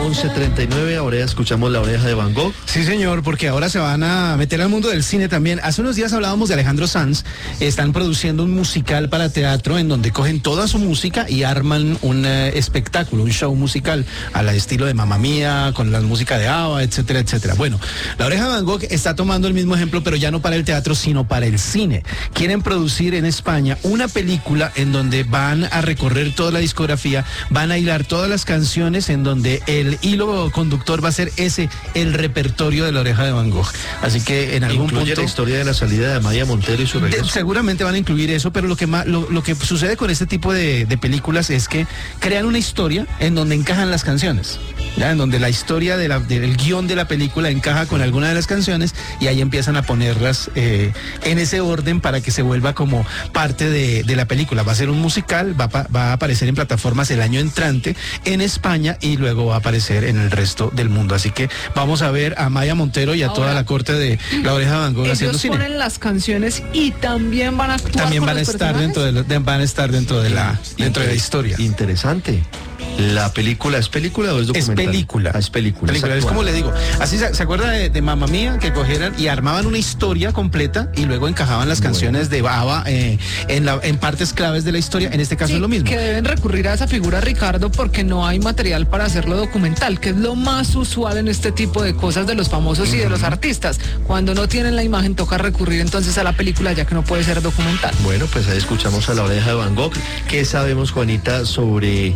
11:39, ahora ya escuchamos La Oreja de Van Gogh. Sí, señor, porque ahora se van a meter al mundo del cine también. Hace unos días hablábamos de Alejandro Sanz. Están produciendo un musical para teatro en donde cogen toda su música y arman un espectáculo, un show musical al estilo de Mamma Mía, con la música de ABBA, etcétera, etcétera. Bueno, La Oreja de Van Gogh está tomando el mismo ejemplo, pero ya no para el teatro, sino para el cine. Quieren producir en España una película en donde van a recorrer toda la discografía, van a hilar todas las canciones, en donde el hilo conductor va a ser el repertorio de La Oreja de Van Gogh. Así que en algún ¿Incluye punto la historia de la salida de Amaya Montero y su regreso? Seguramente van a incluir eso, pero lo que sucede con este tipo de películas es que crean una historia en donde encajan las canciones, ¿ya? En donde la historia del guión de la película encaja con alguna de las canciones y ahí empiezan a ponerlas en ese orden para que se vuelva como parte de la película. Va a ser un musical, va a aparecer en plataformas el año entrante en España y luego va a aparecer en el resto del mundo. Así que vamos a ver a Amaya Montero y a toda la corte de La Oreja de Van Gogh haciendo cine. Ellos ponen las canciones y también van a actuar. También van a estar dentro de la historia. Interesante. ¿La película es película o es documental? Es película. Es película. Es como le digo. Así se acuerda de Mamma Mía, que cogieran y armaban una historia completa y luego encajaban las canciones de ABBA en partes claves de la historia. En este caso es lo mismo. Que deben recurrir a esa figura, Ricardo, porque no hay material para hacerlo documental, que es lo más usual en este tipo de cosas de los famosos y de los artistas. Cuando no tienen la imagen, toca recurrir entonces a la película, ya que no puede ser documental. Bueno, pues ahí escuchamos a La Oreja de Van Gogh. ¿Qué sabemos, Juanita, sobre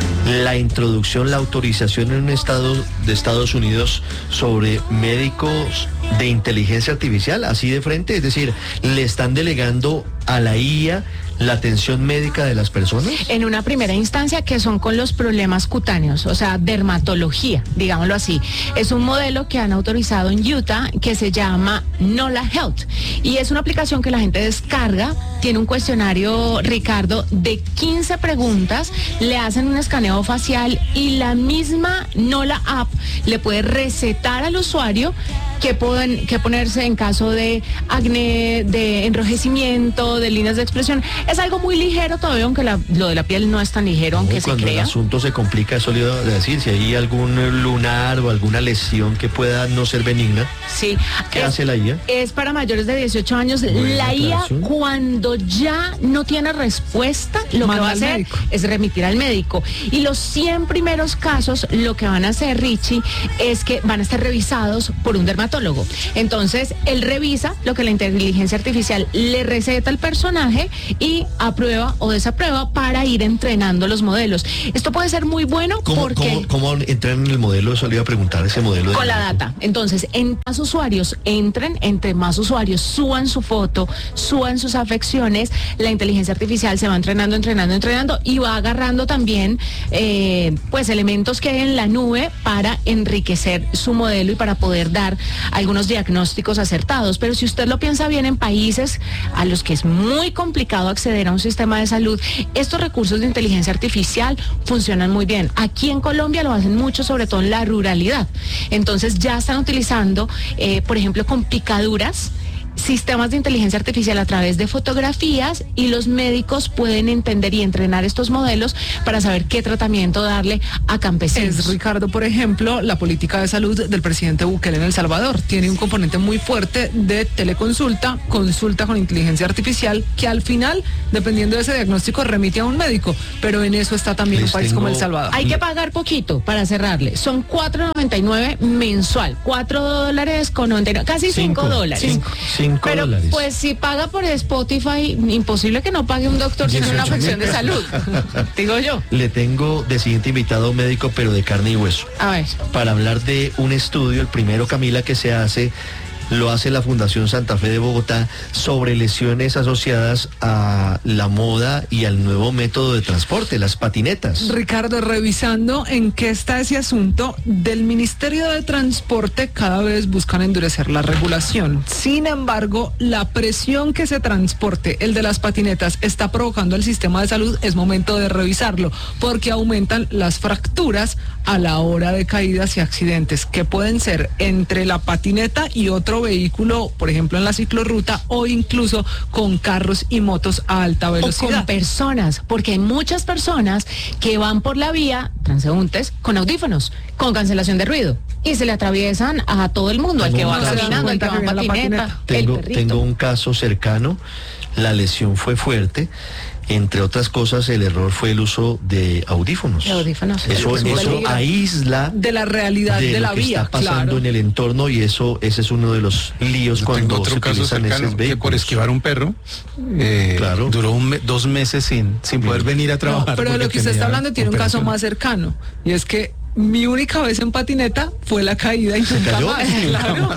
la introducción, la autorización en un estado de Estados Unidos sobre médicos de inteligencia artificial, así de frente? Es decir, ¿le están delegando a la IA la atención médica de las personas? En una primera instancia, que son con los problemas cutáneos, o sea, dermatología, digámoslo así. Es un modelo que han autorizado en Utah que se llama Nola Health y es una aplicación que la gente descarga, tiene un cuestionario, Ricardo, de 15 preguntas, le hacen un escaneo facial y la misma Nola App le puede recetar al usuario qué ponerse en caso de acné, de enrojecimiento, de líneas de expresión. Es algo muy ligero todavía, aunque lo de la piel no es tan ligero, aunque se crea. Cuando el asunto se complica, eso le iba a decir, si hay algún lunar o alguna lesión que pueda no ser benigna. Sí. ¿Qué hace la IA? Es para mayores de 18 años. La IA, cuando ya no tiene respuesta, lo que va a hacer es remitir al médico. Y los 100 primeros casos, lo que van a hacer, Richie, es que van a estar revisados por un dermatólogo. Entonces, él revisa lo que la inteligencia artificial le receta al personaje y aprueba o desaprueba para ir entrenando los modelos. Esto puede ser muy bueno porque... ¿Cómo entran en el modelo? Eso le iba a preguntar, ese modelo. Con la data. Entonces, en más usuarios entre más usuarios suban su foto, suban sus afecciones, la inteligencia artificial se va entrenando y va agarrando también pues elementos que hay en la nube para enriquecer su modelo y para poder dar algunos diagnósticos acertados. Pero si usted lo piensa bien, en países a los que es muy complicado acceder a un sistema de salud, estos recursos de inteligencia artificial funcionan muy bien. Aquí en Colombia lo hacen mucho, sobre todo en la ruralidad. Entonces ya están utilizando, por ejemplo, con picaduras, sistemas de inteligencia artificial a través de fotografías, y los médicos pueden entender y entrenar estos modelos para saber qué tratamiento darle a campesinos. Ricardo, por ejemplo, la política de salud del presidente Bukele en El Salvador tiene un componente muy fuerte de teleconsulta, consulta con inteligencia artificial, que al final, dependiendo de ese diagnóstico, remite a un médico, pero en eso está también un país como El Salvador. Hay que pagar poquito para cerrarle, son $4.99 mensual, $4.99, casi $5. Pero $5. pues si paga por Spotify, imposible que no pague un doctor sin una afección de salud, digo yo. Le tengo de siguiente invitado a un médico, pero de carne y hueso. A ver. Para hablar de un estudio, el primero, Camila, que se hace, lo hace la Fundación Santa Fe de Bogotá, sobre lesiones asociadas a la moda y al nuevo método de transporte, las patinetas. Ricardo, revisando en qué está ese asunto, del Ministerio de Transporte cada vez buscan endurecer la regulación. Sin embargo, la presión que ese transporte, el de las patinetas, está provocando al sistema de salud, es momento de revisarlo, porque aumentan las fracturas a la hora de caídas y accidentes, que pueden ser entre la patineta y otro vehículo, por ejemplo en la ciclorruta, o incluso con carros y motos a alta velocidad. O con personas, porque hay muchas personas que van por la vía, transeúntes, con audífonos, con cancelación de ruido, y se le atraviesan a todo el mundo, al que va caminando, al que va en patineta, el perrito. Tengo un caso cercano, la lesión fue fuerte. Entre otras cosas, el error fue el uso de audífonos. Eso aísla de la realidad de la lo que vía, está pasando claro, en el entorno, y ese es uno de los líos cuando se utilizan esos vehículos. Que por esquivar un perro, claro, duró 2 meses sin poder venir a trabajar. No, pero de lo que usted está hablando tiene un caso más cercano, y es que mi única vez en patineta fue la caída y nunca más. Claro.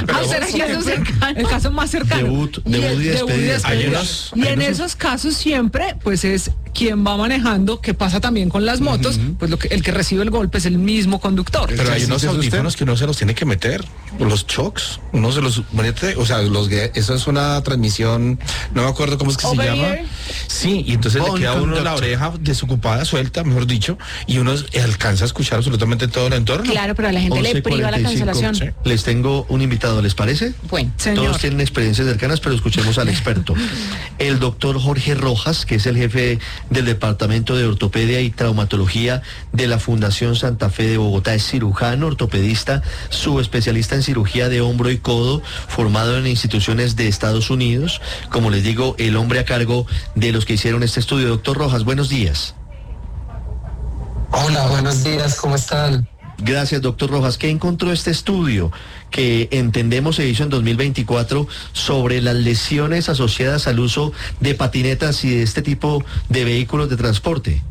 El caso más cercano. Debut y despedida. Y en esos casos siempre, pues es quien va manejando, que pasa también con las motos, pues el que recibe el golpe es el mismo conductor. Pero hay unos audífonos que uno se los tiene que meter, los shocks, uno se los mete, o sea, eso es una transmisión, no me acuerdo cómo es que se llama. Sí, y entonces le queda a uno la oreja desocupada, suelta, mejor dicho, y uno alcanza a escuchar absolutamente todo el entorno. Claro, pero a la gente le priva la cancelación. Sí. Les tengo un invitado, ¿les parece? Bueno, señor. Todos tienen experiencias cercanas, pero escuchemos al experto. El doctor Jorge Rojas, que es el jefe del Departamento de Ortopedia y Traumatología de la Fundación Santa Fe de Bogotá, es cirujano, ortopedista, subespecialista en cirugía de hombro y codo, formado en instituciones de Estados Unidos. Como les digo, el hombre a cargo de los que hicieron este estudio. Doctor Rojas, buenos días. Hola, buenos días, ¿cómo están? Gracias, doctor Rojas. ¿Qué encontró este estudio que entendemos se hizo en 2024 sobre las lesiones asociadas al uso de patinetas y de este tipo de vehículos de transporte?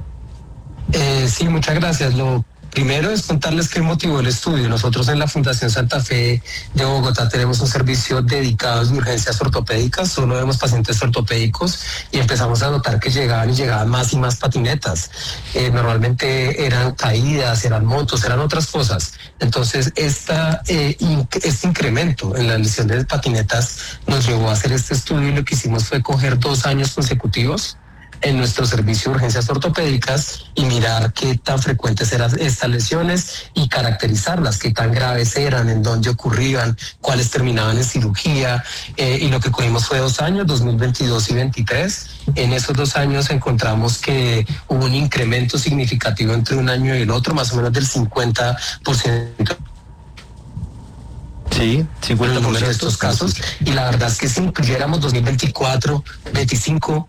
Sí, muchas gracias. Lo primero es contarles qué motivó el estudio. Nosotros en la Fundación Santa Fe de Bogotá tenemos un servicio dedicado de urgencias ortopédicas, solo vemos pacientes ortopédicos, y empezamos a notar que llegaban más y más patinetas. Normalmente eran caídas, eran motos, eran otras cosas. Entonces este incremento en la lesión de patinetas nos llevó a hacer este estudio, y lo que hicimos fue coger 2 años consecutivos en nuestro servicio de urgencias ortopédicas y mirar qué tan frecuentes eran estas lesiones y caracterizarlas, qué tan graves eran, en dónde ocurrían, cuáles terminaban en cirugía, y lo que cogimos fue 2 años, 2022 y 2023. En esos 2 años encontramos que hubo un incremento significativo entre un año y el otro, más o menos del 50%. Sí, 50% de estos casos, y la verdad es que si incluyéramos 2024, 25,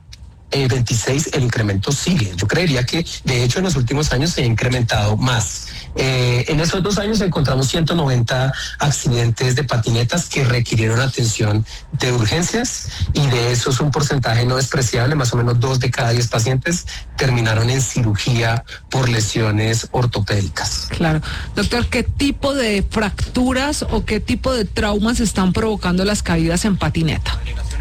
26, el incremento sigue. Yo creería que de hecho en los últimos años se ha incrementado más. En esos 2 años encontramos 190 accidentes de patinetas que requirieron atención de urgencias, y de esos un porcentaje no despreciable, más o menos 2 de cada 10 pacientes terminaron en cirugía por lesiones ortopédicas. Claro. Doctor, ¿qué tipo de fracturas o qué tipo de traumas están provocando las caídas en patineta?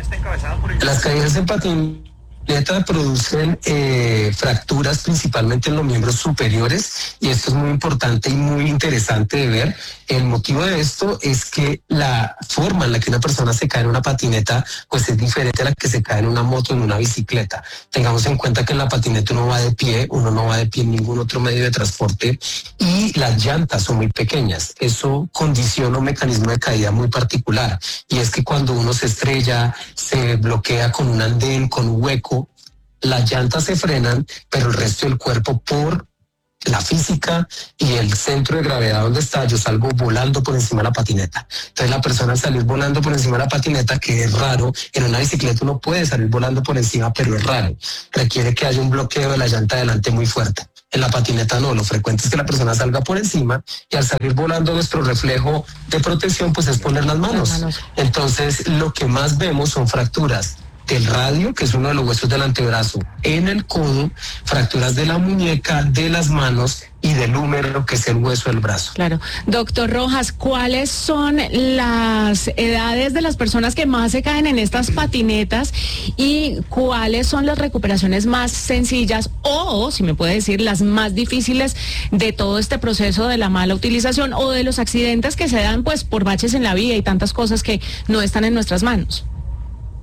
Las caídas en patineta producen fracturas principalmente en los miembros superiores, y esto es muy importante y muy interesante de ver. El motivo de esto es que la forma en la que una persona se cae en una patineta pues es diferente a la que se cae en una moto, en una bicicleta. Tengamos en cuenta que en la patineta uno no va de pie en ningún otro medio de transporte, y las llantas son muy pequeñas. Eso condiciona un mecanismo de caída muy particular, y es que cuando uno se estrella, se bloquea con un andén, con un hueco, las llantas se frenan, pero el resto del cuerpo, por la física y el centro de gravedad donde está, yo salgo volando por encima de la patineta. Entonces la persona al salir volando por encima de la patineta, que es raro, en una bicicleta uno puede salir volando por encima, pero es raro, requiere que haya un bloqueo de la llanta delante muy fuerte. En la patineta no, lo frecuente es que la persona salga por encima, y al salir volando nuestro reflejo de protección pues es poner las manos. Entonces lo que más vemos son fracturas del radio, que es uno de los huesos del antebrazo, en el codo, fracturas de la muñeca, de las manos y del húmero, que es el hueso del brazo. Claro. Doctor Rojas, ¿cuáles son las edades de las personas que más se caen en estas patinetas, y cuáles son las recuperaciones más sencillas o, si me puede decir, las más difíciles de todo este proceso de la mala utilización o de los accidentes que se dan pues por baches en la vía y tantas cosas que no están en nuestras manos?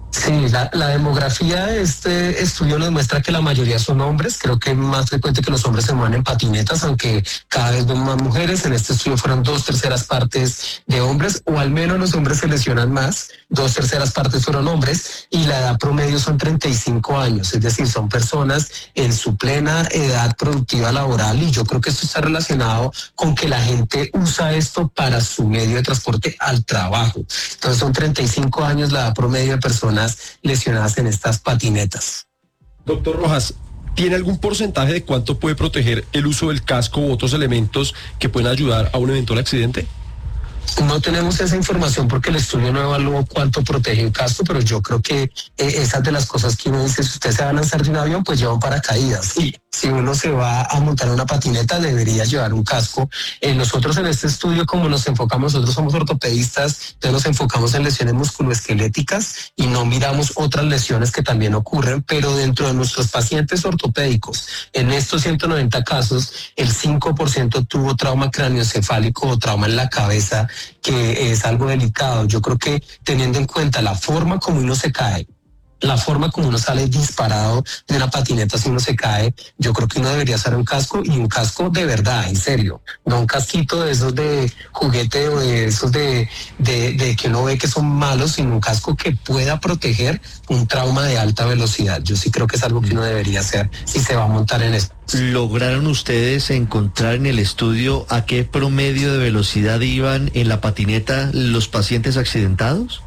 Sí, la demografía de este estudio nos muestra que la mayoría son hombres. Creo que es más frecuente que los hombres se muevan en patinetas, aunque cada vez ven más mujeres. En este estudio fueron 2/3 partes de hombres, o al menos los hombres se lesionan más. 2/3 partes fueron hombres y la edad promedio son 35 años. Es decir, son personas en su plena edad productiva laboral, y yo creo que esto está relacionado con que la gente usa esto para su medio de transporte al trabajo. Entonces son 35 años la edad promedio de personas lesionadas en estas patinetas. Doctor Rojas, ¿tiene algún porcentaje de cuánto puede proteger el uso del casco u otros elementos que pueden ayudar a un eventual accidente? No tenemos esa información porque el estudio no evaluó cuánto protege el casco, pero yo creo que esas de las cosas que uno dice, si usted se va a lanzar de un avión, pues lleva un paracaídas. Y si uno se va a montar en una patineta, debería llevar un casco. Nosotros en este estudio, como nos enfocamos, nosotros somos ortopedistas, entonces nos enfocamos en lesiones musculoesqueléticas y no miramos otras lesiones que también ocurren, pero dentro de nuestros pacientes ortopédicos, en estos 190 casos, el 5% tuvo trauma craneoencefálico o trauma en la cabeza, que es algo delicado. Yo creo que teniendo en cuenta la forma como uno se cae, la forma como uno sale disparado de una patineta si uno se cae, yo creo que uno debería usar un casco, y un casco de verdad, en serio, no un casquito de esos de juguete o de esos de que uno ve que son malos, sino un casco que pueda proteger un trauma de alta velocidad. Yo sí creo que es algo que uno debería hacer si se va a montar en esto. ¿Lograron ustedes encontrar en el estudio a qué promedio de velocidad iban en la patineta los pacientes accidentados?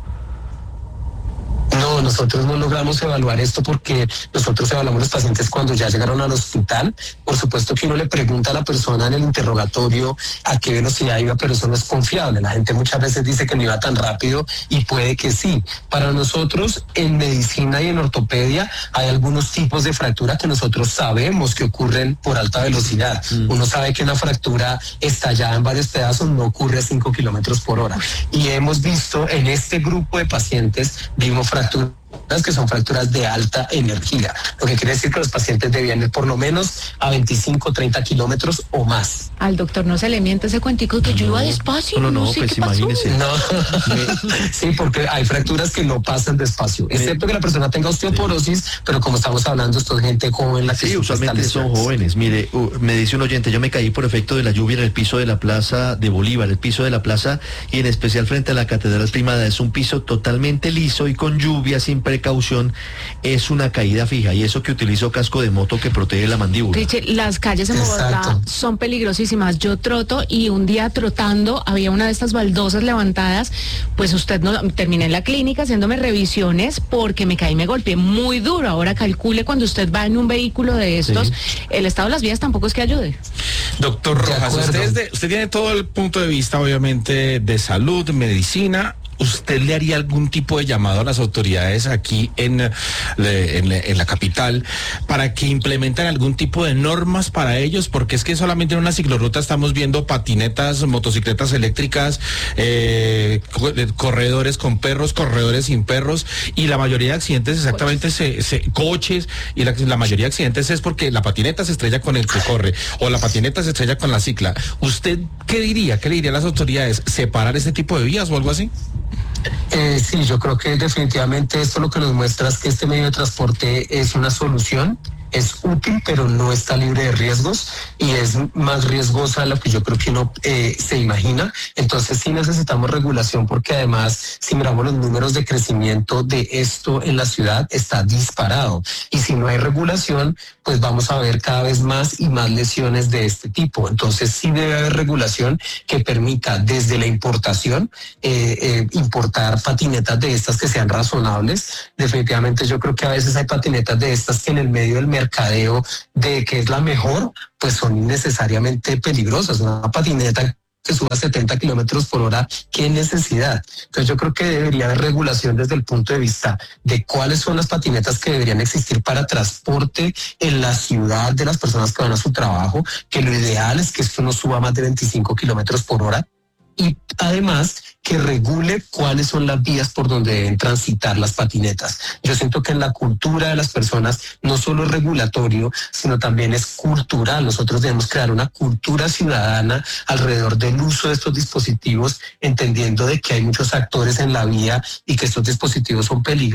No, nosotros no logramos evaluar esto porque nosotros evaluamos los pacientes cuando ya llegaron al hospital. Por supuesto que uno le pregunta a la persona en el interrogatorio a qué velocidad iba, pero eso no es confiable. La gente muchas veces dice que no iba tan rápido y puede que sí. Para nosotros, en medicina y en ortopedia, hay algunos tipos de fractura que nosotros sabemos que ocurren por alta velocidad. Uno sabe que una fractura estallada en varios pedazos no ocurre a 5 kilómetros por hora. Y hemos visto en este grupo de pacientes, vimos fracturas que son fracturas de alta energía, lo que quiere decir que los pacientes debían ir por lo menos a 25, 30 kilómetros o más. Al doctor no se le miente ese cuentico que yo iba despacio. No, sé pues qué pasó. imagínese. No, sí, porque hay fracturas que no pasan despacio, excepto que la persona tenga osteoporosis, pero como estamos hablando, esto es gente joven. La que sí, usualmente son jóvenes. Mire, me dice un oyente, yo me caí por efecto de la lluvia en el piso de la Plaza de Bolívar, el piso de la plaza, y en especial frente a la Catedral Primada. Es un piso totalmente liso y con lluvia, sin precaución, es una caída fija, y eso que utilizo casco de moto que protege la mandíbula. Richie, las calles en Bogotá Exacto. son peligrosísimas. Yo troto y un día trotando había una de estas baldosas levantadas, pues terminé en la clínica haciéndome revisiones porque me caí y me golpeé muy duro. Ahora calcule cuando usted va en un vehículo de estos, sí, el estado de las vías tampoco es que ayude. Doctor Rojas, usted tiene todo el punto de vista, obviamente, de salud, medicina. ¿Usted le haría algún tipo de llamado a las autoridades aquí en la capital para que implementen algún tipo de normas para ellos? Porque es que solamente en una ciclorruta estamos viendo patinetas, motocicletas eléctricas, corredores con perros, corredores sin perros, y la mayoría de accidentes exactamente coches, y la mayoría de accidentes es porque la patineta se estrella con el que corre o la patineta se estrella con la cicla. ¿Usted qué diría? ¿Qué le diría a las autoridades? ¿Separar este tipo de vías o algo así? Sí, yo creo que definitivamente esto lo que nos muestra es que este medio de transporte es una solución, es útil, pero no está libre de riesgos, y es más riesgosa de lo que yo creo que uno se imagina. Entonces sí necesitamos regulación, porque además, si miramos los números de crecimiento de esto en la ciudad, está disparado, y si no hay regulación, pues vamos a ver cada vez más y más lesiones de este tipo. Entonces sí debe haber regulación que permita desde la importación, importar patinetas de estas que sean razonables. Definitivamente yo creo que a veces hay patinetas de estas que en el medio del mercadeo de que es la mejor, pues son innecesariamente peligrosas. Una patineta que suba 70 kilómetros por hora, ¿qué necesidad? Entonces yo creo que debería haber regulación desde el punto de vista de cuáles son las patinetas que deberían existir para transporte en la ciudad de las personas que van a su trabajo, que lo ideal es que esto no suba más de 25 kilómetros por hora, y además que regule cuáles son las vías por donde deben transitar las patinetas. Yo siento que en la cultura de las personas no solo es regulatorio, sino también es cultural. Nosotros debemos crear una cultura ciudadana alrededor del uso de estos dispositivos, entendiendo de que hay muchos actores en la vía y que estos dispositivos son peligrosos,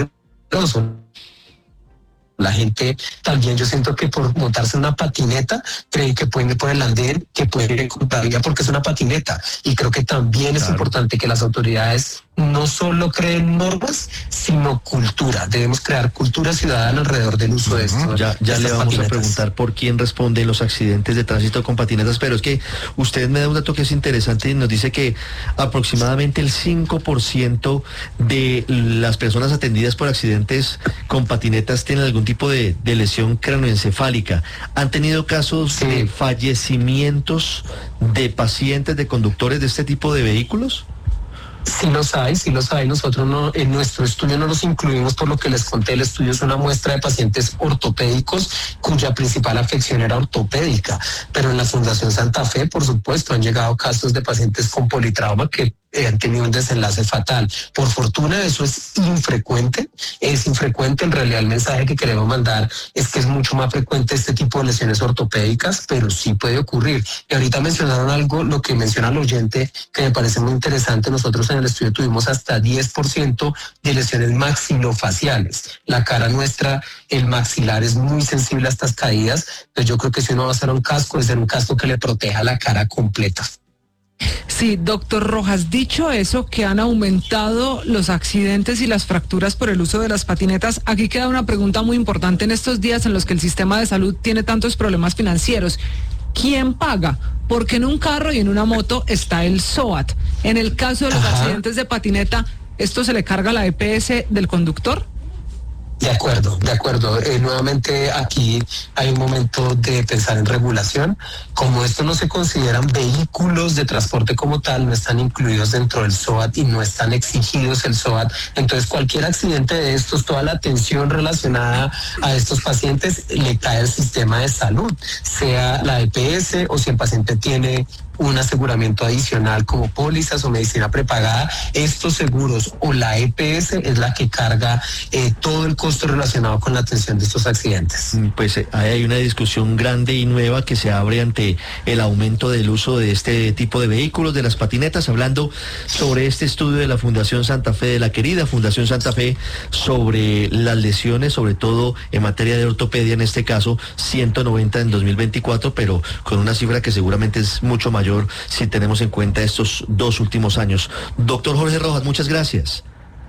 La gente también, yo siento que por montarse una patineta, creen que pueden ir por el andén, que pueden ir en contravía porque es una patineta. Y creo que también es importante que las autoridades no solo creen normas, sino cultura. Debemos crear cultura ciudadana alrededor del uso de esto. Ya le vamos a preguntar por quién responde los accidentes de tránsito con patinetas, pero es que usted me da un dato que es interesante y nos dice que aproximadamente el 5% de las personas atendidas por accidentes con patinetas tienen algún tipo de lesión cranoencefálica. ¿Han tenido casos de fallecimientos de pacientes, de conductores de este tipo de vehículos? Sí los hay. Nosotros en nuestro estudio no los incluimos por lo que les conté. El estudio es una muestra de pacientes ortopédicos cuya principal afección era ortopédica. Pero en la Fundación Santa Fe, por supuesto, han llegado casos de pacientes con politrauma que han tenido un desenlace fatal. Por fortuna eso es infrecuente. En realidad el mensaje que queremos mandar es que es mucho más frecuente este tipo de lesiones ortopédicas, pero sí puede ocurrir. Y ahorita mencionaron algo, lo que menciona el oyente, que me parece muy interesante. Nosotros en el estudio tuvimos hasta 10% de lesiones maxilofaciales. La cara nuestra, el maxilar es muy sensible a estas caídas, pero yo creo que si uno va a hacer un casco, es un casco que le proteja la cara completa. Sí, doctor Rojas, dicho eso, que han aumentado los accidentes y las fracturas por el uso de las patinetas, aquí queda una pregunta muy importante en estos días en los que el sistema de salud tiene tantos problemas financieros. ¿Quién paga? Porque en un carro y en una moto está el SOAT. En el caso de los accidentes de patineta, ¿esto se le carga a la EPS del conductor? De acuerdo. Nuevamente aquí hay un momento de pensar en regulación. Como esto no se consideran vehículos de transporte como tal, no están incluidos dentro del SOAT y no están exigidos el SOAT. Entonces cualquier accidente de estos, toda la atención relacionada a estos pacientes le cae al sistema de salud, sea la EPS o si el paciente tiene un aseguramiento adicional como pólizas o medicina prepagada, estos seguros o la EPS es la que carga todo el costo relacionado con la atención de estos accidentes. Pues hay una discusión grande y nueva que se abre ante el aumento del uso de este tipo de vehículos, de las patinetas, hablando sobre este estudio de la Fundación Santa Fe, de la querida Fundación Santa Fe, sobre las lesiones, sobre todo en materia de ortopedia, en este caso 190 en 2024, pero con una cifra que seguramente es mucho mayor si tenemos en cuenta estos 2 últimos años. Doctor Jorge Rojas, muchas gracias.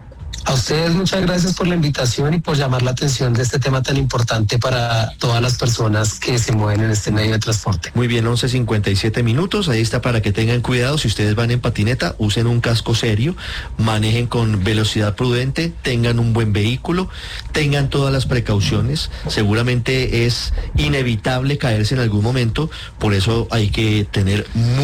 A ustedes muchas gracias por la invitación y por llamar la atención de este tema tan importante para todas las personas que se mueven en este medio de transporte. Muy bien, 11:57 minutos, ahí está para que tengan cuidado. Si ustedes van en patineta, usen un casco serio, manejen con velocidad prudente, tengan un buen vehículo, tengan todas las precauciones. Seguramente es inevitable caerse en algún momento, por eso hay que tener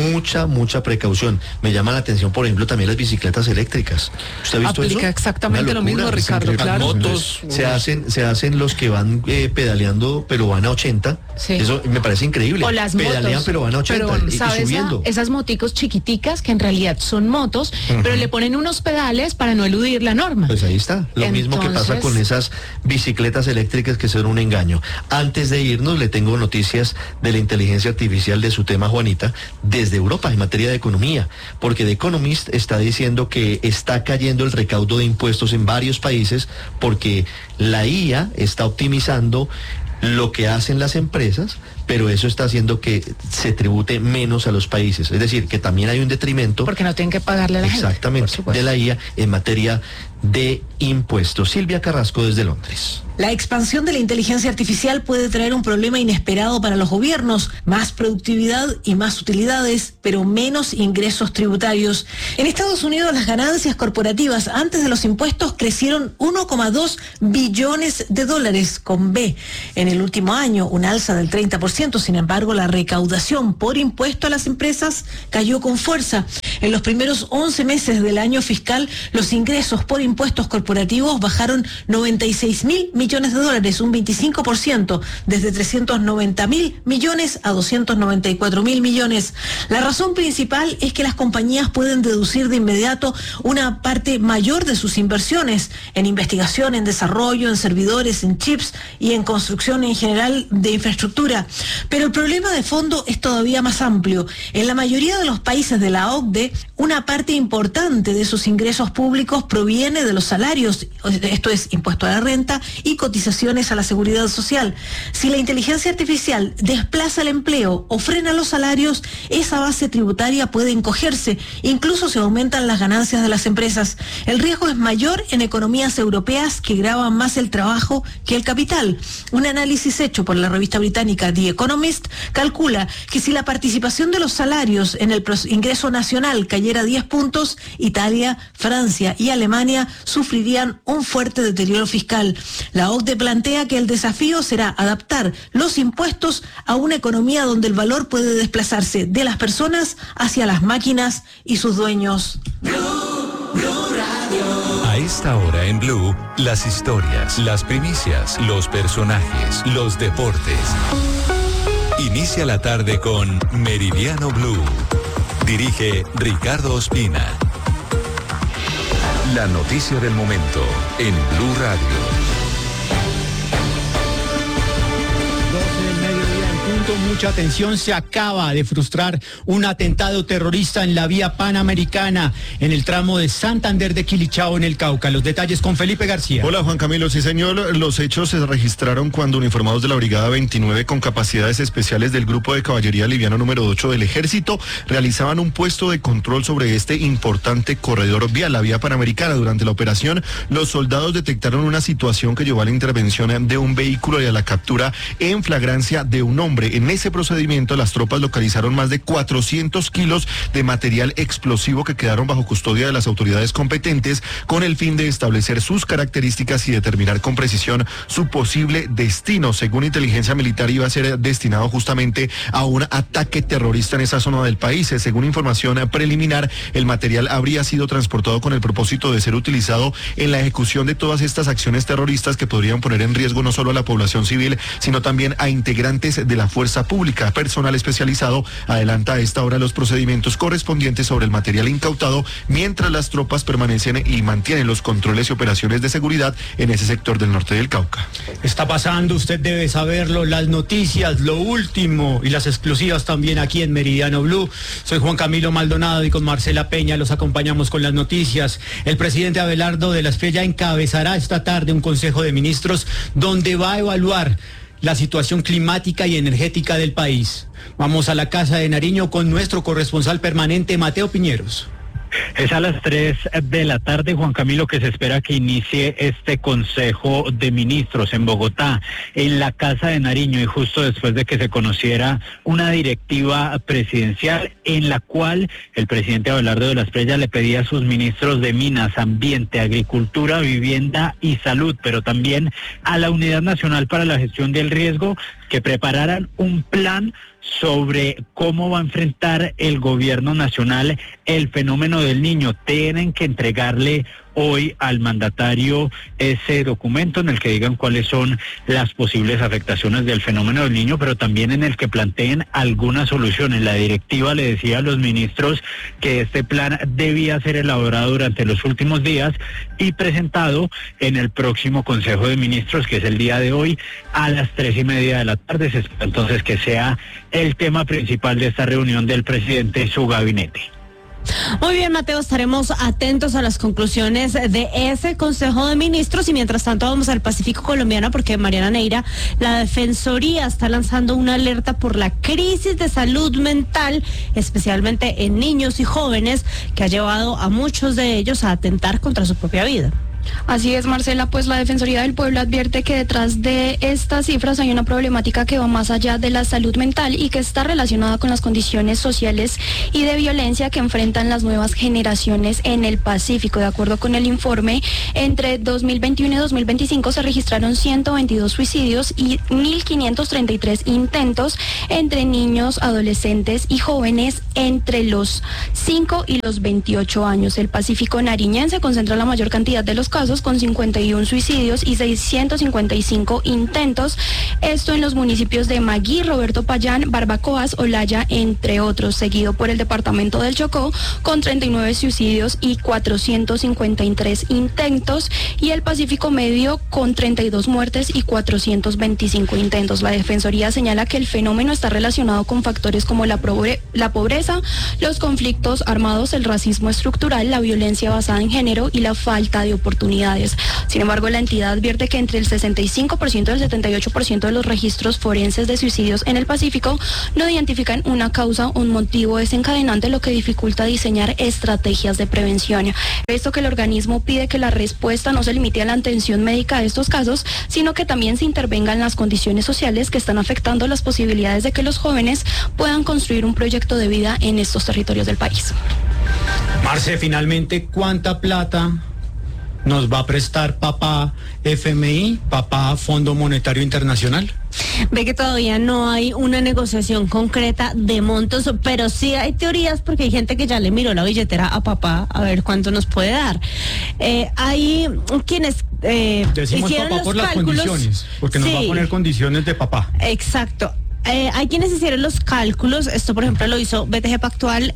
mucha precaución. Me llama la atención, por ejemplo, también las bicicletas eléctricas. ¿Usted ha visto eso? Exactamente lo mismo, Ricardo, claro. Motos, se hacen los que van pedaleando, pero van a 80. Sí. Eso me parece increíble. O las pedalean, motos, pero van a 80 pero, y subiendo. Esas moticos chiquiticas que en realidad son motos, pero le ponen unos pedales para no eludir la norma. Pues ahí está. Lo mismo que pasa con esas bicicletas eléctricas que son un engaño. Antes de irnos, le tengo noticias de la inteligencia artificial de su tema, Juanita, desde Europa en materia de economía, porque The Economist está diciendo que está cayendo el recaudo de impuestos en varios países porque la IA está optimizando lo que hacen las empresas, pero eso está haciendo que se tribute menos a los países. Es decir, que también hay un detrimento. Porque no tienen que pagarle a la gente. Exactamente, de la IA en materia de impuestos. Silvia Carrasco desde Londres. La expansión de la inteligencia artificial puede traer un problema inesperado para los gobiernos, más productividad y más utilidades, pero menos ingresos tributarios. En Estados Unidos las ganancias corporativas antes de los impuestos crecieron 1,2 billones de dólares con B en el último año, un alza del 30%. Sin embargo, la recaudación por impuesto a las empresas cayó con fuerza. En los primeros 11 meses del año fiscal, los ingresos por impuestos corporativos bajaron 96.000 millones de dólares, un 25%, desde 390.000 millones a 294.000 millones. La razón principal es que las compañías pueden deducir de inmediato una parte mayor de sus inversiones en investigación, en desarrollo, en servidores, en chips y en construcción en general de infraestructura. Pero el problema de fondo es todavía más amplio. En la mayoría de los países de la OCDE, una parte importante de sus ingresos públicos proviene de los salarios, esto es impuesto a la renta y cotizaciones a la seguridad social. Si la inteligencia artificial desplaza el empleo o frena los salarios, esa base tributaria puede encogerse, incluso se aumentan las ganancias de las empresas. El riesgo es mayor en economías europeas que graban más el trabajo que el capital. Un análisis hecho por la revista británica The Economist calcula que si la participación de los salarios en el ingreso nacional cayera 10 puntos, Italia, Francia y Alemania sufrirían un fuerte deterioro fiscal. La OCDE plantea que el desafío será adaptar los impuestos a una economía donde el valor puede desplazarse de las personas hacia las máquinas y sus dueños. A esta hora en Blue, las historias, las primicias, los personajes, los deportes. Inicia la tarde con Meridiano Blue. Dirige Ricardo Ospina. La noticia del momento en Blue Radio. Mucha atención, se acaba de frustrar un atentado terrorista en la vía panamericana en el tramo de Santander de Quilichao en el Cauca. Los detalles con Felipe García. Hola Juan Camilo, sí señor, los hechos se registraron cuando uniformados de la Brigada 29 con capacidades especiales del Grupo de Caballería Liviano número 8 del Ejército realizaban un puesto de control sobre este importante corredor vial, la vía panamericana. Durante la operación, los soldados detectaron una situación que llevó a la intervención de un vehículo y a la captura en flagrancia de un hombre. En ese procedimiento, las tropas localizaron más de 400 kilos de material explosivo que quedaron bajo custodia de las autoridades competentes con el fin de establecer sus características y determinar con precisión su posible destino. Según inteligencia militar, iba a ser destinado justamente a un ataque terrorista en esa zona del país. Según información preliminar, el material habría sido transportado con el propósito de ser utilizado en la ejecución de todas estas acciones terroristas que podrían poner en riesgo no solo a la población civil, sino también a integrantes de la fuerza pública. Personal especializado adelanta a esta hora los procedimientos correspondientes sobre el material incautado, mientras las tropas permanecen y mantienen los controles y operaciones de seguridad en ese sector del norte del Cauca. Está pasando, usted debe saberlo, las noticias, lo último y las exclusivas también aquí en Meridiano Blue. Soy Juan Camilo Maldonado y con Marcela Peña los acompañamos con las noticias. El presidente Abelardo de la Espriella encabezará esta tarde un consejo de ministros donde va a evaluar la situación climática y energética del país. Vamos a la Casa de Nariño con nuestro corresponsal permanente, Mateo Piñeros. Es a las 3 de la tarde, Juan Camilo, que se espera que inicie este Consejo de Ministros en Bogotá, en la Casa de Nariño, y justo después de que se conociera una directiva presidencial en la cual el presidente Abelardo de la Espriella le pedía a sus ministros de Minas, Ambiente, Agricultura, Vivienda y Salud, pero también a la Unidad Nacional para la Gestión del Riesgo, que prepararan un plan sobre cómo va a enfrentar el gobierno nacional el fenómeno del Niño. Tienen que entregarle hoy al mandatario ese documento en el que digan cuáles son las posibles afectaciones del fenómeno del Niño, pero también en el que planteen algunas soluciones. La directiva le decía a los ministros que este plan debía ser elaborado durante los últimos días y presentado en el próximo Consejo de Ministros, que es el día de hoy, a las 3:30 de la tarde. Se espera entonces que sea el tema principal de esta reunión del presidente y su gabinete. Muy bien, Mateo, estaremos atentos a las conclusiones de ese Consejo de Ministros y mientras tanto vamos al Pacífico colombiano porque Mariana Neira, la Defensoría está lanzando una alerta por la crisis de salud mental, especialmente en niños y jóvenes, que ha llevado a muchos de ellos a atentar contra su propia vida. Así es, Marcela, pues la Defensoría del Pueblo advierte que detrás de estas cifras hay una problemática que va más allá de la salud mental y que está relacionada con las condiciones sociales y de violencia que enfrentan las nuevas generaciones en el Pacífico. De acuerdo con el informe, entre 2021 y 2025 se registraron 122 suicidios y 1.533 intentos entre niños, adolescentes y jóvenes entre los 5 y los 28 años. El Pacífico nariñense concentra la mayor cantidad de los casos con 51 suicidios y 655 intentos. Esto en los municipios de Magui, Roberto Payán, Barbacoas, Olaya, entre otros, seguido por el departamento del Chocó con 39 suicidios y 453 intentos, y el Pacífico Medio con 32 muertes y 425 intentos. La Defensoría señala que el fenómeno está relacionado con factores como la pobreza, los conflictos armados, el racismo estructural, la violencia basada en género y la falta de oportunidades. Sin embargo, la entidad advierte que entre el 65% y el 78% de los registros forenses de suicidios en el Pacífico no identifican una causa o un motivo desencadenante, lo que dificulta diseñar estrategias de prevención. Esto que el organismo pide que la respuesta no se limite a la atención médica de estos casos, sino que también se intervengan las condiciones sociales que están afectando las posibilidades de que los jóvenes puedan construir un proyecto de vida en estos territorios del país. Marce, finalmente, ¿cuánta plata nos va a prestar papá FMI, papá Fondo Monetario Internacional? Ve que todavía no hay una negociación concreta de montos, pero sí hay teorías porque hay gente que ya le miró la billetera a papá a ver cuánto nos puede dar. Hay quienes decimos hicieron papá los por las cálculos, condiciones, porque nos va a poner condiciones de papá. Exacto. Hay quienes hicieron los cálculos, esto por ejemplo lo hizo BTG Pactual,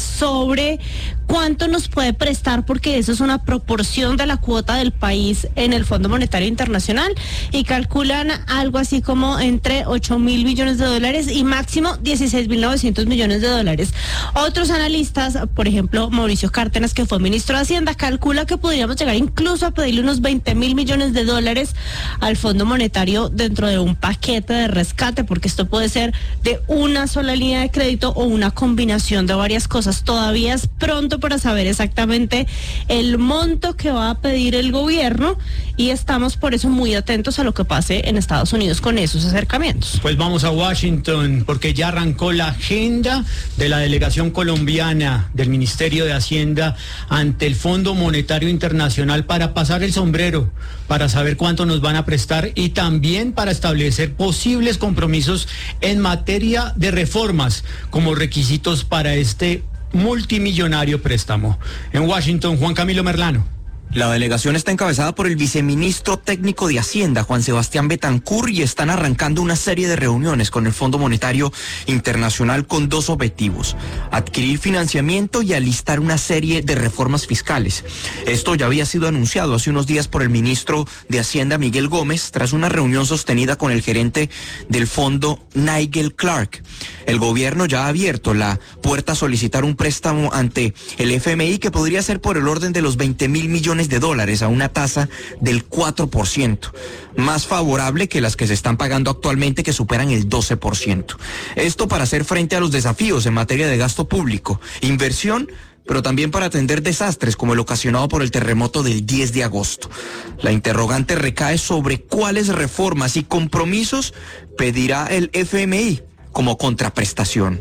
sobre cuánto nos puede prestar, porque eso es una proporción de la cuota del país en el Fondo Monetario Internacional, y calculan algo así como entre 8.000 millones de dólares y máximo 16.900 millones de dólares. Otros analistas, por ejemplo Mauricio Cárdenas, que fue ministro de Hacienda, calcula que podríamos llegar incluso a pedirle unos 20.000 millones de dólares al Fondo Monetario dentro de un paquete de rescate, porque esto puede ser de una sola línea de crédito o una combinación de varias cosas. Todavía es pronto para saber exactamente el monto que va a pedir el gobierno, y estamos por eso muy atentos a lo que pase en Estados Unidos con esos acercamientos. Pues vamos a Washington, porque ya arrancó la agenda de la delegación colombiana del Ministerio de Hacienda ante el Fondo Monetario Internacional para pasar el sombrero, para saber cuánto nos van a prestar y también para establecer posibles compromisos en materia de reformas como requisitos para este multimillonario préstamo. En Washington, Juan Camilo Merlano. La delegación está encabezada por el viceministro técnico de Hacienda, Juan Sebastián Betancur, y están arrancando una serie de reuniones con el Fondo Monetario Internacional con dos objetivos: adquirir financiamiento y alistar una serie de reformas fiscales. Esto ya había sido anunciado hace unos días por el ministro de Hacienda, Miguel Gómez, tras una reunión sostenida con el gerente del fondo, Nigel Clark. El gobierno ya ha abierto la puerta a solicitar un préstamo ante el FMI que podría ser por el orden de los 20.000 millones de dólares a una tasa del 4%, más favorable que las que se están pagando actualmente, que superan el 12%. Esto para hacer frente a los desafíos en materia de gasto público, inversión, pero también para atender desastres como el ocasionado por el terremoto del 10 de agosto. La interrogante recae sobre cuáles reformas y compromisos pedirá el FMI como contraprestación.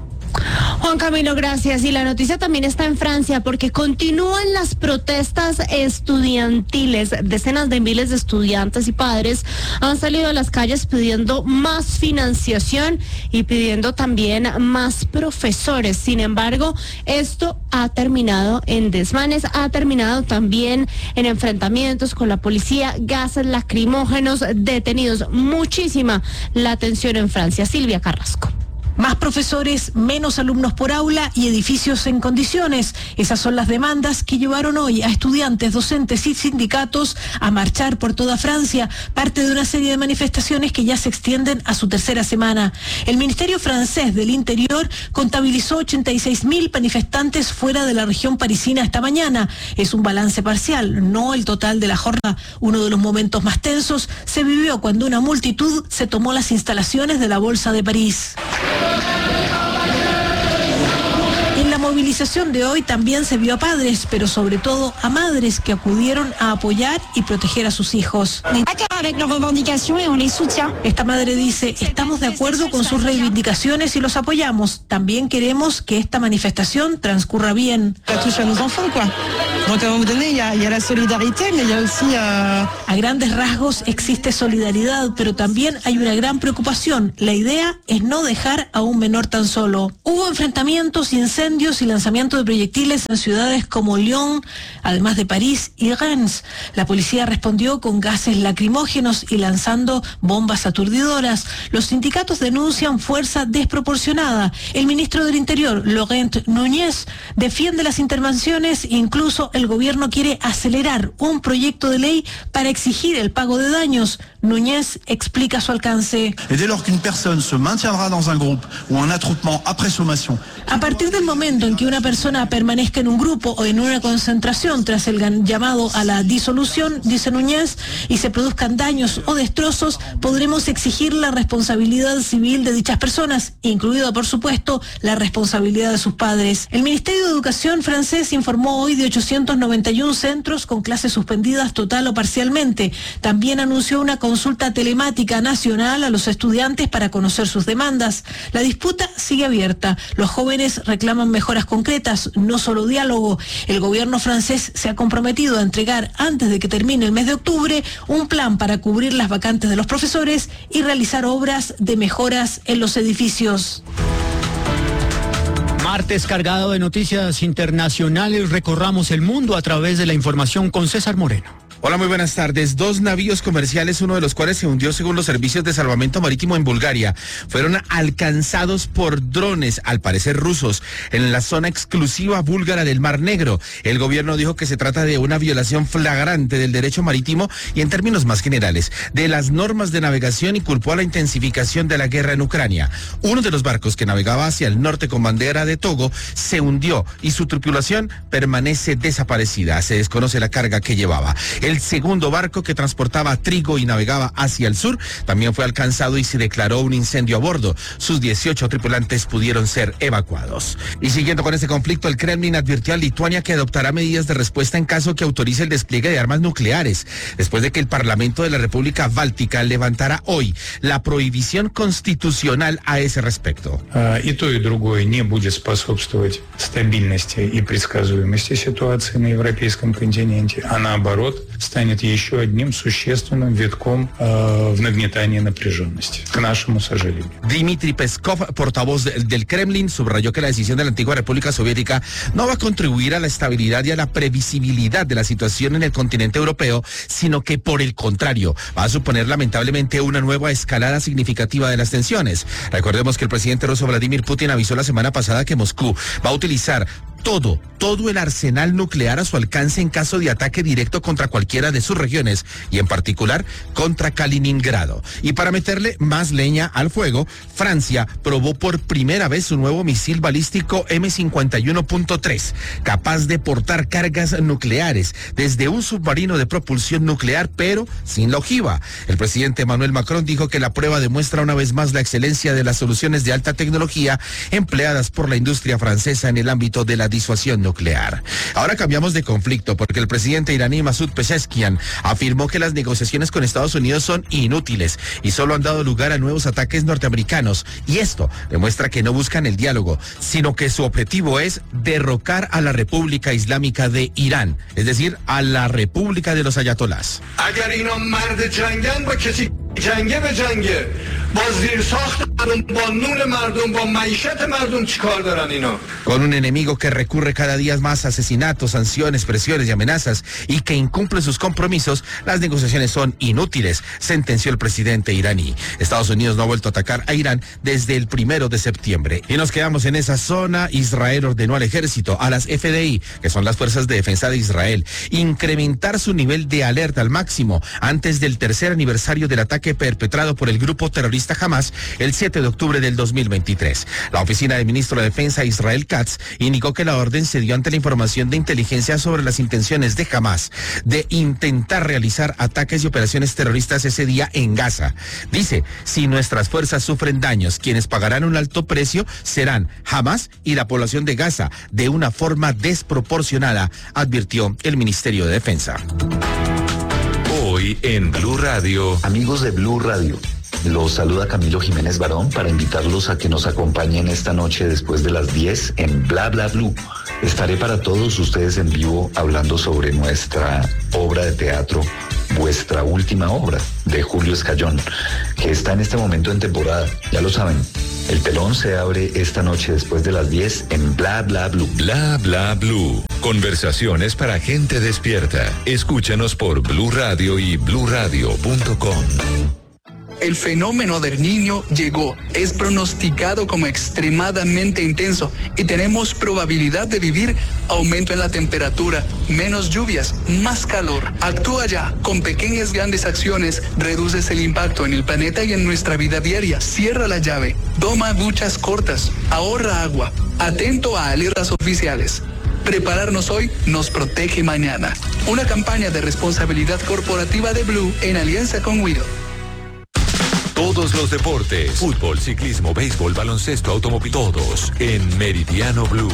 Juan Camilo, gracias. Y la noticia también está en Francia, porque continúan las protestas estudiantiles. Decenas de miles de estudiantes y padres han salido a las calles pidiendo más financiación y pidiendo también más profesores. Sin embargo, esto ha terminado en desmanes, ha terminado también en enfrentamientos con la policía, gases lacrimógenos, detenidos. Muchísima la tensión en Francia. Silvia Carrasco. Más profesores, menos alumnos por aula y edificios en condiciones. Esas son las demandas que llevaron hoy a estudiantes, docentes y sindicatos a marchar por toda Francia, parte de una serie de manifestaciones que ya se extienden a su tercera semana. El Ministerio francés del Interior contabilizó 86.000 manifestantes fuera de la región parisina esta mañana. Es un balance parcial, no el total de la jornada. Uno de los momentos más tensos se vivió cuando una multitud se tomó las instalaciones de la Bolsa de París. En la movilización de hoy también se vio a padres, pero sobre todo a madres que acudieron a apoyar y proteger a sus hijos. Esta madre dice: estamos de acuerdo con sus reivindicaciones y los apoyamos. También queremos que esta manifestación transcurra bien. A grandes rasgos existe solidaridad, pero también hay una gran preocupación. La idea es no dejar a un menor tan solo. Hubo enfrentamientos, incendios disparos y lanzamiento de proyectiles en ciudades como Lyon, además de París y Rennes. La policía respondió con gases lacrimógenos y lanzando bombas aturdidoras. Los sindicatos denuncian fuerza desproporcionada. El ministro del Interior, Laurent Núñez, defiende las intervenciones. Incluso el gobierno quiere acelerar un proyecto de ley para exigir el pago de daños. Núñez explica su alcance. A partir del momento en que una persona permanezca en un grupo o en una concentración tras el llamado a la disolución, dice Núñez, y se produzcan daños o destrozos, podremos exigir la responsabilidad civil de dichas personas, incluida, por supuesto, la responsabilidad de sus padres. El Ministerio de Educación francés informó hoy de 891 centros con clases suspendidas total o parcialmente. También anunció una consulta telemática nacional a los estudiantes para conocer sus demandas. La disputa sigue abierta. Los jóvenes reclaman mejoras concretas, no solo diálogo. El gobierno francés se ha comprometido a entregar antes de que termine el mes de octubre un plan para cubrir las vacantes de los profesores y realizar obras de mejoras en los edificios. Martes cargado de noticias internacionales, recorramos el mundo a través de la información con César Moreno. Hola, muy buenas tardes. 2 navíos comerciales, uno de los cuales se hundió según los servicios de salvamento marítimo en Bulgaria, fueron alcanzados por drones, al parecer rusos, en la zona exclusiva búlgara del Mar Negro. El gobierno dijo que se trata de una violación flagrante del derecho marítimo y, en términos más generales, de las normas de navegación, y culpó a la intensificación de la guerra en Ucrania. Uno de los barcos que navegaba hacia el norte con bandera de Togo se hundió y su tripulación permanece desaparecida. Se desconoce la carga que llevaba. El segundo barco, que transportaba trigo y navegaba hacia el sur, también fue alcanzado y se declaró un incendio a bordo. Sus 18 tripulantes pudieron ser evacuados. Y siguiendo con este conflicto, el Kremlin advirtió a Lituania que adoptará medidas de respuesta en caso que autorice el despliegue de armas nucleares, después de que el Parlamento de la República Báltica levantara hoy la prohibición constitucional a ese respecto. И то, и другое не будет способствовать стабильности и предсказуемости ситуации на европейском континенте, а наоборот станет еще одним существенным витком в нагнетании напряженности, к нашему сожалению. Dmitry Peskov, portavoz del Kremlin, subrayó que la decisión de la antigua República Soviética no va a contribuir a la estabilidad y a la previsibilidad de la situación en el continente europeo, sino que, por el contrario, va a suponer lamentablemente una nueva escalada significativa de las tensiones. Recordemos que el presidente ruso Vladimir Putin avisó la semana pasada que Moscú va a utilizar todo el arsenal nuclear a su alcance en caso de ataque directo contra cualquiera de sus regiones, y en particular contra Kaliningrado. Y para meterle más leña al fuego, Francia probó por primera vez su nuevo misil balístico M51.3, capaz de portar cargas nucleares desde un submarino de propulsión nuclear, pero sin la ojiva. El presidente Emmanuel Macron dijo que la prueba demuestra una vez más la excelencia de las soluciones de alta tecnología empleadas por la industria francesa en el ámbito de la disuasión nuclear. Ahora cambiamos de conflicto, porque el presidente iraní Masoud Pezeshkian afirmó que las negociaciones con Estados Unidos son inútiles y solo han dado lugar a nuevos ataques norteamericanos, y esto demuestra que no buscan el diálogo, sino que su objetivo es derrocar a la República Islámica de Irán, es decir, a la República de los Ayatolás. Con un enemigo que recurre cada día más a asesinatos, sanciones, presiones y amenazas, y que incumple sus compromisos, las negociaciones son inútiles, sentenció el presidente iraní. Estados Unidos no ha vuelto a atacar a Irán desde el 1 de septiembre. Y nos quedamos en esa zona. Israel ordenó al ejército, a las FDI, que son las fuerzas de defensa de Israel, incrementar su nivel de alerta al máximo antes del tercer aniversario del ataque perpetrado por el grupo terrorista Hamas el 7 de octubre del 2023. La oficina del ministro de Defensa, Israel Katz, indicó que la orden se dio ante la información de inteligencia sobre las intenciones de Hamas de intentar realizar ataques y operaciones terroristas ese día en Gaza. Dice, si nuestras fuerzas sufren daños, quienes pagarán un alto precio serán Hamas y la población de Gaza, de una forma desproporcionada, advirtió el Ministerio de Defensa. Hoy en Blue Radio. Amigos de Blue Radio, los saluda Camilo Jiménez Barón para invitarlos a que nos acompañen esta noche después de las 10 en Bla Bla Blue. Estaré para todos ustedes en vivo hablando sobre nuestra obra de teatro, Vuestra Última Obra, de Julio Escayón, que está en este momento en temporada, ya lo saben. El telón se abre esta noche después de las 10 en Bla Bla Blue. Bla Bla Blue. Conversaciones para gente despierta. Escúchanos por Blue Radio y bluradio.com. El fenómeno del Niño llegó, es pronosticado como extremadamente intenso y tenemos probabilidad de vivir aumento en la temperatura, menos lluvias, más calor. Actúa ya, con pequeñas grandes acciones reduces el impacto en el planeta y en nuestra vida diaria. Cierra la llave, toma duchas cortas, ahorra agua, atento a alertas oficiales. Prepararnos hoy nos protege mañana. Una campaña de responsabilidad corporativa de Blue en alianza con Wido. Todos los deportes, fútbol, ciclismo, béisbol, baloncesto, automóvil, todos en Meridiano Blue.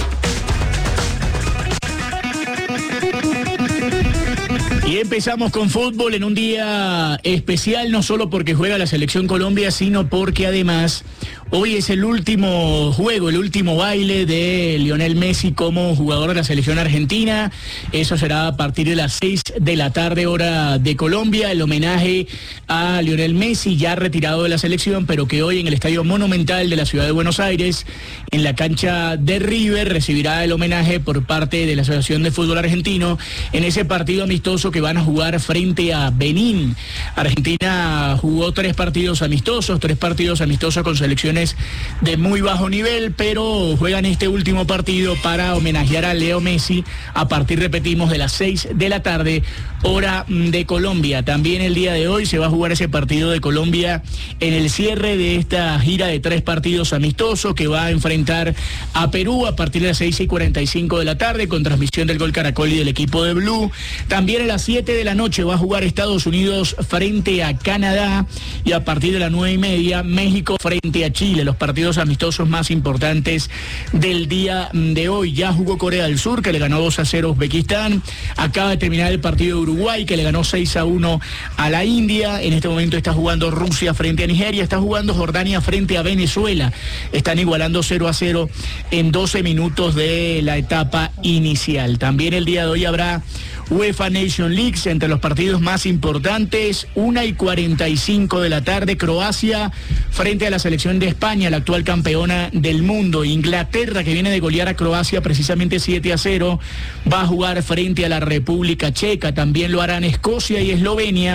Y empezamos con fútbol en un día especial, no solo porque juega la Selección Colombia, sino porque además hoy es el último juego, el último baile de Lionel Messi como jugador de la Selección Argentina. Eso será a partir de las 6 de la tarde, hora de Colombia, el homenaje a Lionel Messi, ya retirado de la selección, pero que hoy en el Estadio Monumental de la Ciudad de Buenos Aires, en la cancha de River, recibirá el homenaje por parte de la Asociación de Fútbol Argentino en ese partido amistoso que van a jugar frente a Benín. Argentina jugó 3 partidos amistosos con selecciones de muy bajo nivel, pero juegan este último partido para homenajear a Leo Messi a partir, repetimos, de las 6 de la tarde, hora de Colombia. También el día de hoy se va a jugar ese partido de Colombia en el cierre de esta gira de 3 partidos amistosos que va a enfrentar a Perú a partir de las 6:45 de la tarde, con transmisión del Gol Caracol y del equipo de Blue. También a las 7 de la noche va a jugar Estados Unidos frente a Canadá, y a partir de las 9:30 México frente a Chile, los partidos amistosos más importantes del día de hoy. Ya jugó Corea del Sur, que le ganó 2-0 a Uzbekistán. Acaba de terminar el partido de Uruguay, que le ganó 6-1 a la India. En este momento está jugando Rusia frente a Nigeria, está jugando Jordania frente a Venezuela. Están igualando 0-0 en 12 minutos de la etapa inicial. También el día de hoy habrá UEFA Nation League, entre los partidos más importantes, 1:45 de la tarde, Croacia frente a la selección de España, la actual campeona del mundo. Inglaterra, que viene de golear a Croacia precisamente 7-0, va a jugar frente a la República Checa. También lo harán Escocia y Eslovenia,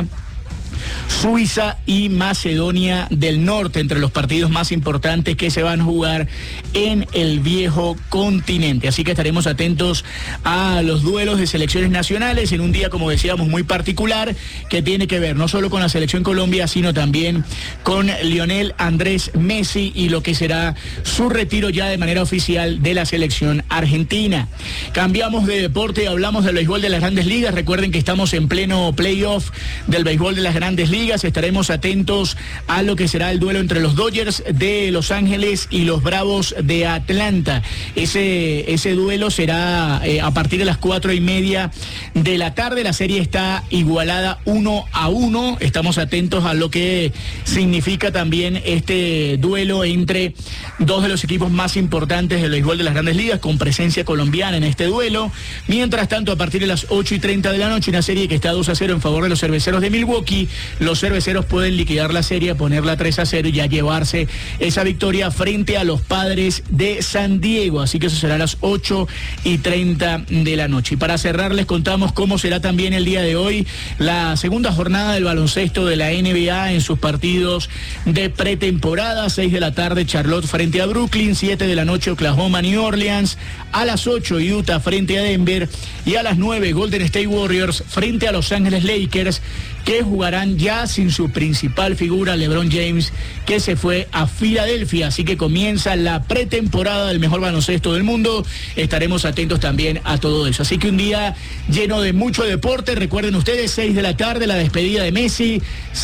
Suiza y Macedonia del Norte, entre los partidos más importantes que se van a jugar en el viejo continente. Así que estaremos atentos a los duelos de selecciones nacionales en un día, como decíamos, muy particular, que tiene que ver no solo con la selección Colombia, sino también con Lionel Andrés Messi y lo que será su retiro ya de manera oficial de la selección argentina. Cambiamos de deporte y hablamos del béisbol de las Grandes Ligas. Recuerden que estamos en pleno playoff del béisbol de las Grandes Ligas. Estaremos atentos a lo que será el duelo entre los Dodgers de Los Ángeles y los Bravos de Atlanta. Ese duelo será a partir de las 4:30 de la tarde. La serie está igualada 1-1. Estamos atentos a lo que significa también este duelo entre dos de los equipos más importantes del béisbol de las Grandes Ligas, con presencia colombiana en este duelo. Mientras tanto, a partir de las 8:30 de la noche, una serie que está 2-0 en favor de los Cerveceros de Milwaukee. Los Cerveceros pueden liquidar la serie, ponerla 3-0 y ya llevarse esa victoria frente a los Padres de San Diego. Así que eso será a las 8:30 de la noche. Y para cerrar, les contamos cómo será también el día de hoy la segunda jornada del baloncesto de la NBA en sus partidos de pretemporada. 6 de la tarde, Charlotte frente a Brooklyn. 7 de la noche, Oklahoma, New Orleans. A las 8, Utah frente a Denver. Y a las 9, Golden State Warriors frente a Los Ángeles Lakers, que jugarán ya sin su principal figura, LeBron James, que se fue a Filadelfia. Así que comienza la pretemporada del mejor baloncesto del mundo. Estaremos atentos también a todo eso. Así que un día lleno de mucho deporte. Recuerden ustedes, 6 de la tarde, la despedida de Messi.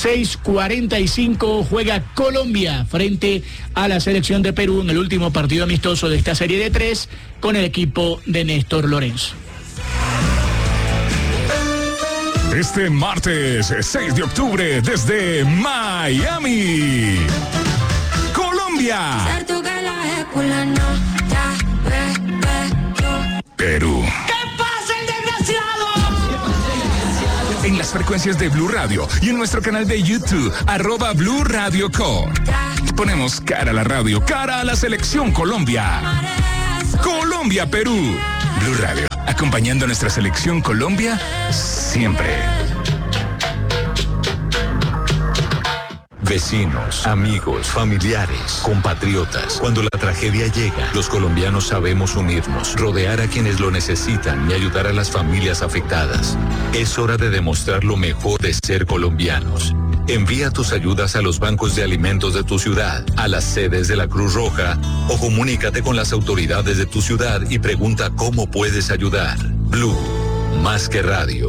6:45 juega Colombia frente a la selección de Perú en el último partido amistoso de esta serie de 3 con el equipo de Néstor Lorenzo. Este martes 6 de octubre desde Miami, Colombia, Perú. ¿Qué pasa, el desgraciado? En las frecuencias de Blue Radio y en nuestro canal de YouTube, @Blue Radio Co. Ponemos cara a la radio, cara a la selección Colombia. Colombia-Perú. Blue Radio, acompañando a nuestra selección Colombia siempre. Vecinos, amigos, familiares, compatriotas. Cuando la tragedia llega, los colombianos sabemos unirnos, rodear a quienes lo necesitan y ayudar a las familias afectadas. Es hora de demostrar lo mejor de ser colombianos. Envía tus ayudas a los bancos de alimentos de tu ciudad, a las sedes de la Cruz Roja o comunícate con las autoridades de tu ciudad y pregunta cómo puedes ayudar. Blue, más que radio.